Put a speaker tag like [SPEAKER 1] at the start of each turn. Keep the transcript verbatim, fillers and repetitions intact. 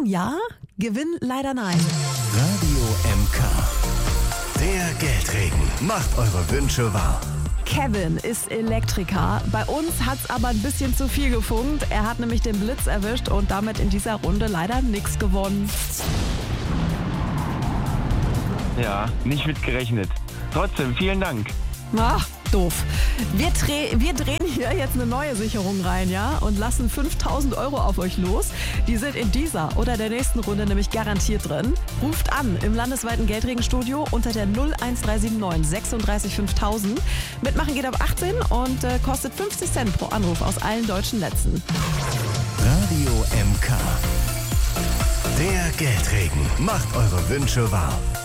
[SPEAKER 1] Chancen ja, Gewinn leider nein.
[SPEAKER 2] Radio M K. Der Geldregen macht eure Wünsche wahr.
[SPEAKER 1] Kevin ist Elektriker. Bei uns hat's aber ein bisschen zu viel gefunkt. Er hat nämlich den Blitz erwischt und damit in dieser Runde leider nichts gewonnen.
[SPEAKER 3] Ja, nicht mit gerechnet. Trotzdem, vielen Dank.
[SPEAKER 1] Ach, doof. Wir, dreh, wir drehen hier jetzt eine neue Sicherung rein, ja? Und lassen fünftausend Euro auf euch los. Die sind in dieser oder der nächsten Runde nämlich garantiert drin. Ruft an im landesweiten Geldregenstudio unter der null eins drei sieben neun sechsunddreißig fünftausend. Mitmachen geht ab achtzehn und äh, kostet fünfzig Cent pro Anruf aus allen deutschen Netzen.
[SPEAKER 2] Radio M K. Der Geldregen macht eure Wünsche wahr.